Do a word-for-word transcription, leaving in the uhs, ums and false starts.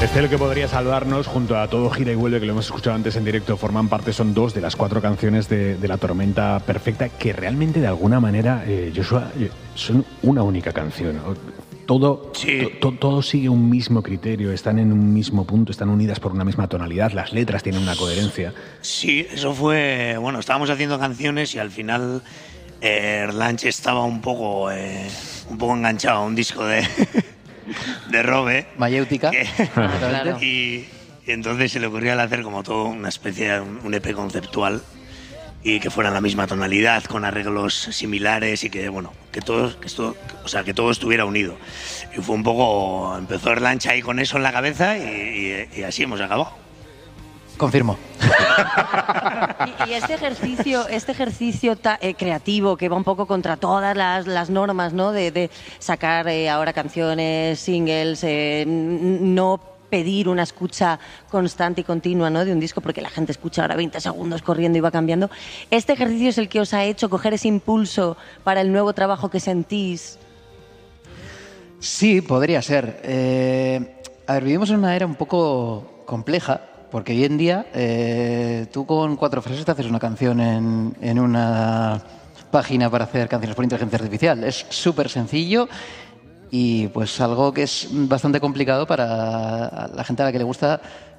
Este lo que podría salvarnos, junto a Todo gira y vuelve, que lo hemos escuchado antes en directo, forman parte, son dos de las cuatro canciones de, de La Tormenta Perfecta, que realmente de alguna manera, eh, Joshua, eh, son una única canción. Todo, sí. to, to, todo sigue un mismo criterio, están en un mismo punto, están unidas por una misma tonalidad, las letras tienen una coherencia. Sí, eso fue... Bueno, estábamos haciendo canciones y al final eh, Erlanche estaba un poco, eh, un poco enganchado a un disco de... de Robe. Mayéutica. Que, claro. y, y entonces se le ocurrió al hacer como todo una especie de un E P conceptual y que fuera la misma tonalidad, con arreglos similares y que, bueno, que todo, que esto, o sea, que todo estuviera unido. Y fue un poco... Empezó Erlanche ahí con eso en la cabeza y, y, y así hemos acabado. Confirmo. Y, y este ejercicio, este ejercicio ta, eh, creativo que va un poco contra todas las, las normas, ¿no? De, de sacar eh, ahora canciones, singles, eh, no pedir una escucha constante y continua, ¿no? De un disco, porque la gente escucha ahora veinte segundos corriendo y va cambiando. ¿Este ejercicio es el que os ha hecho coger ese impulso para el nuevo trabajo que sentís? Sí, podría ser. Eh, a ver, vivimos en una era un poco compleja. Porque hoy en día eh, tú con cuatro frases te haces una canción en, en una página para hacer canciones por inteligencia artificial. Es súper sencillo y pues algo que es bastante complicado para la gente a la que le gusta